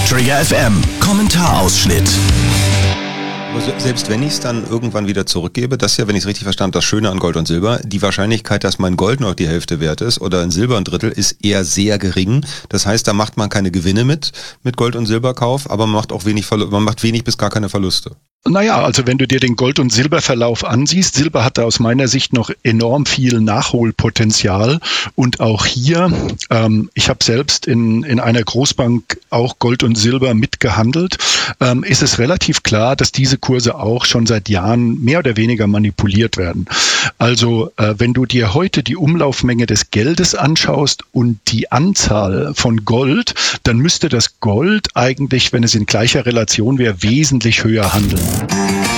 Trigger FM Kommentarausschnitt. Also selbst wenn ich es dann irgendwann wieder zurückgebe, das ist ja, wenn ich es richtig verstanden habe, das Schöne an Gold und Silber, die Wahrscheinlichkeit, dass mein Gold noch die Hälfte wert ist oder ein Silber ein Drittel, ist eher sehr gering. Das heißt, da macht man keine Gewinne mit Gold- und Silberkauf, aber man macht wenig bis gar keine Verluste. Naja, also wenn du dir den Gold- und Silberverlauf ansiehst, Silber hat da aus meiner Sicht noch enorm viel Nachholpotenzial und auch hier, ich habe selbst in einer Großbank auch Gold und Silber mitgehandelt, ist es relativ klar, dass diese Kurse auch schon seit Jahren mehr oder weniger manipuliert werden. Also wenn du dir heute die Umlaufmenge des Geldes anschaust und die Anzahl von Gold, dann müsste das Gold eigentlich, wenn es in gleicher Relation wäre, wesentlich höher handeln.